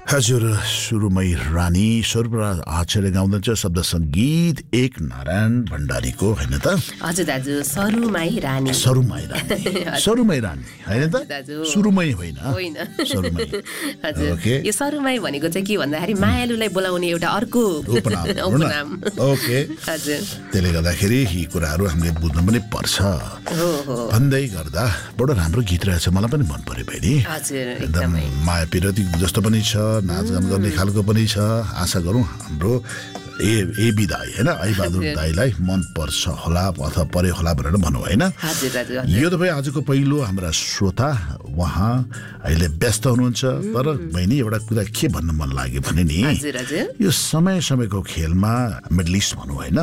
हजुर सुरुमै रानी सर्वराज आचार्य गाउँदै शब्द सङ्गीत एक नारायण भण्डारीको हैन त हजुर दाजु सरुमै रानी हैन त सुरुमै होइन हजुर यो सरुमै भनेको चाहिँ के भन्दाखेरि मायालुलाई बोलाउने एउटा अर्को उपनाम ओके हजुर त्यसले गर्दाखेरि यी कुराहरू हामीले बुझ्नु पनि पर्छ भन्दै गर्दा बडो राम्रो गीत रहेछ मलाई पनि मन पर्यो बहिनी हजुर एकदम माया पिरती जस्तो पनि छ नाचगान गर्ने खालको पनि छ आशा गरौँ हाम्रो एबी दाई हैन आइबहादुर दाईलाई मन पर्छ होला अथवा पर्यो होला भनेर भनौँ हैन यो त भाइ आजको पहिलो हाम्रा श्रोता उहाँ अहिले व्यस्त हुनुहुन्छ तर बहिनी एउटा कुरा के भन्न मन लाग्यो भने नि यो समय समयको खेलमा मिडल इस्ट भनौँ हैन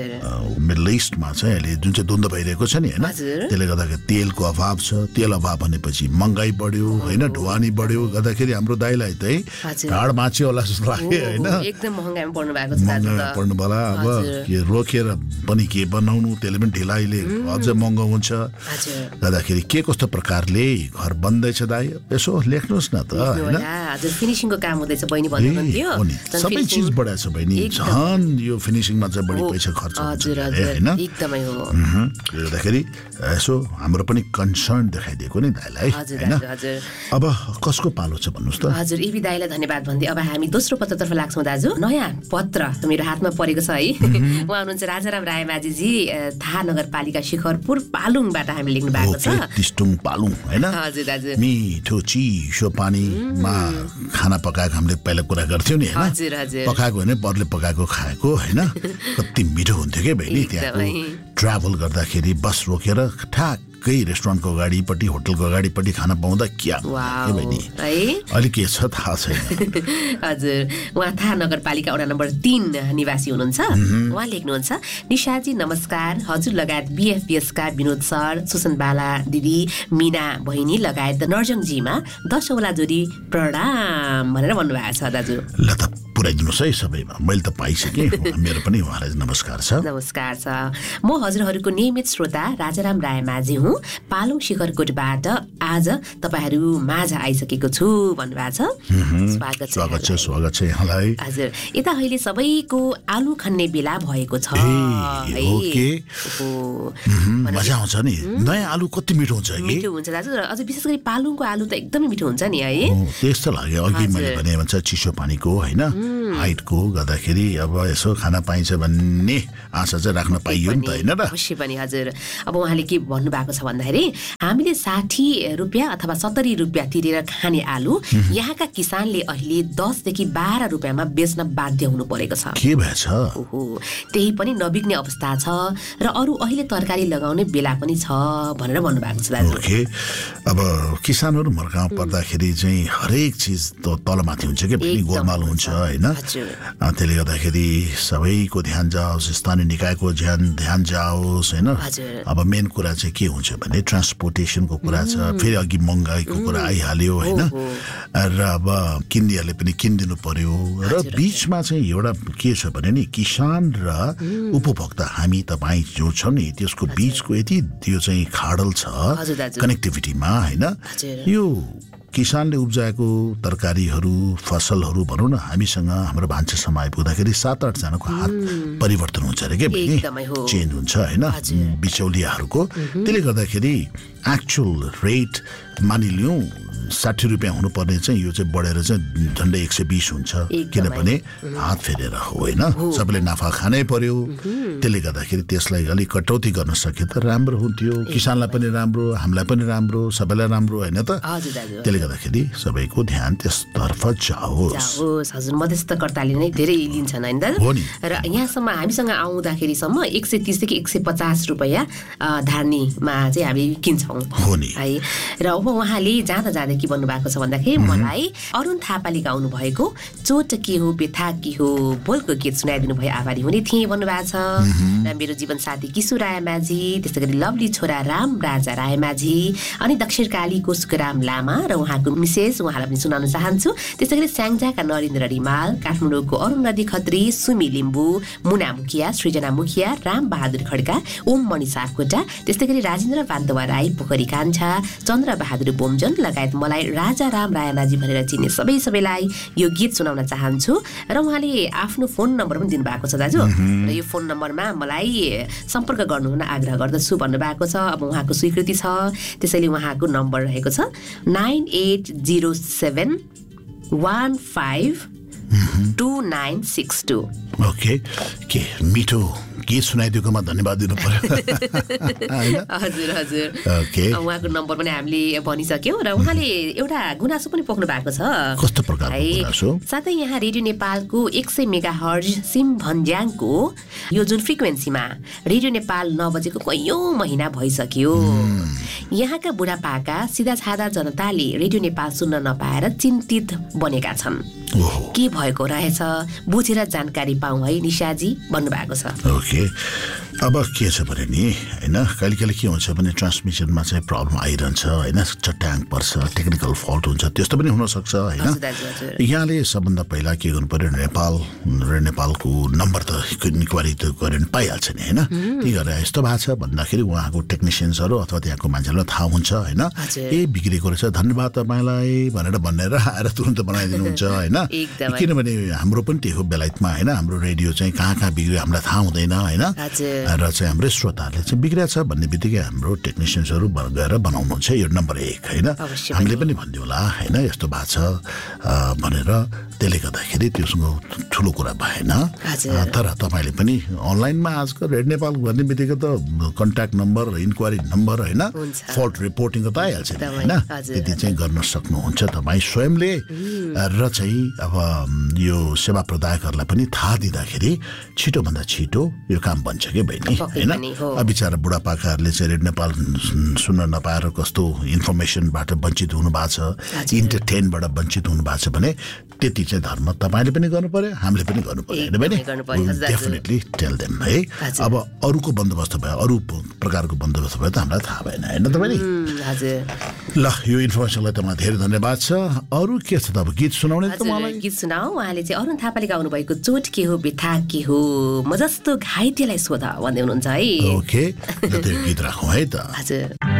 मिडल इस्टमा चाहिँ अहिले जुन चाहिँ द्वन्द्व भइरहेको छ नि हैन त्यसले गर्दाखेरि तेलको अभाव छ तेल अभाव भनेपछि महँगाई बढ्यो हैन ढुवानी बढ्यो गर्दाखेरि हाम्रो दाइलाई चाहिँ ढाड माछ्यो होला जस्तो लाग्यो हैन एकदम महँगाईमा पर्नु भएको छ पर्नु होला अब के रोकेर पनि के बनाउनु त्यसले पनि ढिलाइले अझ महँगो हुन्छ गर्दाखेरि के कस्तो प्रकारले घर बन्दैछ दाइ यसो लेख्नुहोस् न त हैन हजुर फिनिशिङको काम हुँदैछ बहिनी भन्नुहुन्थ्यो सबै चीज बढाएको छ बहिनी झन् यो फिनिशिङमा चाहिँ बढी पैसा खर्च हुन्छ हैन एकदमै हो गर्दाखेरि यसो हाम्रो पनि कन्सर्न देखाइदिएको नि दाइलाई हैन अब कसको पालो छ भन्नुस् त हजुर एबी दाइलाई धन्यवाद भन्दै अब हामी दोस्रो पत्रतर्फ लाग्छौं दाजु नयाँ पत्र मेरो हातमा परेको छ है उहाँ हुनुहुन्छ राजाराम रायमाझीजी थाहा नगरपालिका शिखरपुर पालुङबाट हामी लेख्नु भएको छ तिस्टुङ पालुङ हैन हजुर दाजु मिठो चिसो पानीमा खाना पकाएको हामीले पहिला कुरा गर्थ्यौं नि हैन हजुर हजुर पकाएको हैन परले पकाएको खाएको हैन कति मिठो हुन्थ्यो के बहिनी त्यहाँ ट्राभल गर्दाखेरि बस रोकेर ठ्याक्कै रेस्टुरेन्टको अगाडिपट्टि होटलको अगाडिपट्टि खाना पाउँदा क्या बहिनी अहिले के छ थाहा छैन हजुर उहाँ थाहा नगरपालिका वडा नम्बर 3 निवासी हुनुहुन्छ उहाँ लेख्नुहुन्छ निशाजी नमस्कार हजुर लगायत बीएफपीएस का विनोद सर सुसन बाला दिदी मीना बहिनी लगायत नर्जङजीमा 10 औला जोडी प्रणाम भनेर भन्नुभएको छ दाजु ल त पुर्याइदिनुहोस् है सबैमा मैले त पाइसकेँ मेरो पनि उहाँलाई नमस्कार छ नमस्कार छ म हजुरहरूको नियमित श्रोता राजाराम रायमाझी हुँ पालुङ शिखरकोटबाट आज तपाईहरु माझ आइसकेको छु भन्नुभएको छ स्वागत छ यहाँलाई हजुर यता अहिले सबैको आलु खन्ने बेला भएको छ ओके मजा आउँछ नि नयाँ आलु कति मिठो हुन्छ कि मिठो हुन्छ दाजु अझ विशेष गरी पालुङको आलु त एकदमै मिठो हुन्छ नि है त्यस्तो लाग्यो अघि मैले भने भन्छ चिसो पानीको हैन हाइटको गर्दाखेरि अब यसो खाना पाइन्छ भन्ने आशा चाहिँ राख्न पाइयो नि त हैन र अवश्य पनि हजुर अब उहाँले के भन्नु भएको छ भन्दाखेरि हामीले 60 रुपैयाँ अथवा 70 रुपैयाँ तिरेर खाने आलु यहाँका किसानले अहिले 10 देखि 12 रुपैयाँमा बेच्न बाध्य हुनु परेको छ के भएछ ओहो त्यही पनि नबिग्ने अवस्था छ र अरु अहिले तरकारी लगाउने बेला पनि छ भनेर भन्नु भएको छ दाजु ओके अब किसानहरु मर्कामा पर्दाखेरि चाहिँ हरेक चीज त तलमाथि हुन्छ के पनि गोलमाल हुन्छ हैन त्यसले गर्दाखेरि सबैको ध्यान जाओस् स्थानीय निकायको ध्यान जाओस् हैन अब मेन कुरा चाहिँ के हुन्छ भने ट्रान्सपोर्टेसनको कुरा छ फेरि अघि महँगाईको कुरा आइहाल्यो हैन र अब किन्नेहरूले पनि किनिदिनु पर्यो र बीचमा चाहिँ एउटा के छ भने नि किसान र उपभोक्ता हामी तपाई जो छ नि त्यसको बीचको यति त्यो चाहिँ खाडल छ कनेक्टिभिटीमा हैन यो किसानले उब्जाएको तरकारीहरू फसलहरू भनौँ न हामीसँग हाम्रो भान्सासम्म आइपुग्दाखेरि 7-8 जनाको हात परिवर्तन हुन्छ अरे के भने चेन्ज हुन्छ हैन बिचौलियाहरूको त्यसले गर्दाखेरि एक्चुअल रेट मानिलियौँ 60 रुपैयाँ हुनुपर्ने चाहिँ यो चाहिँ बढेर चाहिँ झन्डै 120 हुन्छ किनभने हात फेरेर हो हैन सबैले नाफा खानै पर्यो त्यसले गर्दाखेरि त्यसलाई अलि कटौती गर्न सके त राम्रो हुन्थ्यो किसानलाई पनि राम्रो हामीलाई पनि राम्रो सबैलाई राम्रो हैन त त्यसले गर्दाखेरि सबैको ध्यान त्यसतर्फ जाओस् हजुर मध्यस्थकर्ताले नै धेरै लिन्छन् हैन दाजु र यहाँसम्म हामीसँग आउँदाखेरिसम्म 130 देखि 150 रुपैयाँ धारणीमा चाहिँ हामी किन्छौँ हो नि है र अब उहाँले जाँदा के भन्नु भएको छ भन्दाखेरि मलाई अरुण थापाले गाउनु भएको चोट के हो व्यथा के हो बोलको गीत सुनाइदिनु भयो आभारी हुने थिए भन्नु भएको छ र मेरो जीवन साथी किशोर रायमाझी त्यसै गरी लभली छोरा राम राजा रायमाझी अनि दक्षिणकालीको सुखराम लामा र उहाँको मिसेस उहाँलाई पनि सुनाउन चाहन्छु त्यसै गरी स्याङ्जाका नरेन्द्र रिमाल काठमाडौँको अरुण नदी खत्री सुमी लिम्बू मुना मुखिया सृजना मुखिया राम बहादुर खड्का ओम मणि सापकोटा त्यसै गरी राजेन्द्र वान्दवा राई पोखरी कान्छा, चन्द्रबहादुर बोमजन लगायत मलाई राजाराम रायमाझी भनेर चिन्ने सबैलाई यो गीत सुनाउन चाहन्छु। र उहाँले आफ्नो फोन नम्बर पनि दिनुभएको छ दाजु, र यो फोन नम्बरमा मलाई सम्पर्क गर्नुहुन आग्रह गर्दछु भन्नुभएको छ। अब उहाँको स्वीकृति छ, त्यसैले उहाँको नम्बर रहेको छ 9807152962। ओके, के मिठो गीत सुनाइदिएकोमा धन्यवाद दिनु पर्यो। हजुर हजुर, ओके, उहाँको नम्बर पनि हामीले भनिसक्यौँ। र उहाँले एउटा गुनासो पनि पोख्नु भएको छ। कस्तो प्रकारको गुनासो? साथै यहाँ रेडियो नेपालको 100 मेगाहर्ज सिम भन्ज्याङको यो जुन फ्रिक्वेन्सीमा रेडियो नेपाल नबजेको कैयौँ महिना भइसक्यो। यहाँका बुढापाका सिधा साधा जनताले रेडियो नेपाल सुन्न नपाएर चिन्तित बनेका छन्। के भएको रहेछ बुझेर जानकारी पाऊँ है निशाजी भन्नुभएको छ। ओके, अब के छ भने नि होइन, कहिले कहिले के हुन्छ भने ट्रान्समिसनमा चाहिँ प्रब्लम आइरहन्छ होइन, चट्याङ पर्छ, टेक्निकल फल्ट हुन्छ, त्यस्तो पनि हुनसक्छ होइन। यहाँले सबभन्दा पहिला के गर्नु पर्यो, नेपालको नम्बर त इन्क्वायरी त गरेर पाइहाल्छ नि होइन। के गरेर यस्तो भएको छ भन्दाखेरि उहाँको टेक्निसियन्सहरू अथवा त्यहाँको मान्छेहरूलाई थाहा हुन्छ होइन, ए बिग्रेको रहेछ धन्यवाद तपाईँलाई भनेर आएर तुरन्त बनाइदिनुहुन्छ होइन। किनभने हाम्रो पनि त्यही हो बेलायतमा होइन, हाम्रो रेडियो चाहिँ कहाँ बिग्रियो हामीलाई थाहा हुँदैन होइन। र चाहिँ हाम्रो श्रोताहरूले चाहिँ बिग्रिया छ भन्ने बित्तिकै हाम्रो टेक्निसियन्सहरू गएर बनाउनुहुन्छ यो नम्बर 1 होइन। हामीले पनि भनिदिउँला होइन यस्तो भएको छ भनेर, त्यसले गर्दाखेरि त्योसँग ठुलो कुरा भएन। तर तपाईँले पनि अनलाइनमा आजकल रेड नेपाल गर्ने बित्तिकै त कन्ट्याक्ट नम्बर, इन्क्वायरी नम्बर होइन, फल्ट रिपोर्टिङ त आइहाल्छ नि होइन। त्यति चाहिँ गर्न सक्नुहुन्छ तपाईँ स्वयंले। र चाहिँ अब यो सेवा प्रदायकहरूलाई पनि थाहा दिँदाखेरि छिटोभन्दा छिटो यो काम बन्छ कि बहिनी होइन। अब बिचरा बुढापाकाहरूले चाहिँ रेड नेपाल सुन्न नपाएर कस्तो इन्फर्मेसनबाट वञ्चित हुनुभएको छ, इन्टरटेनबाट वञ्चित हुनुभएको छ भने त्यति चाहिँ धर्म तपाईँले पनि गर्नु पर्यो, हामीले पनि गर्नु पर्यो होइन बहिनी। डेफिनेटली टेल देम है। अब अरूको बन्दोबस्त भयो, अरू प्रकारको बन्दोबस्त भयो त हामीलाई थाहा भएन होइन त बहिनी। ल यो इन्फर्मेसनलाई तपाईँ धेरै धन्यवाद छ। अरू के छ त अब गीत सुनाउने त मलाई गीत सुनाऊ। उहाँले चाहिँ अरुण थापाले गाउनु भएको चोट के हो व्यथा के हो म जस्तो घाइतेलाई सोध भन्दै हुनुहुन्छ है। ओके, त्यो गीत राखौँ है त। हजुर।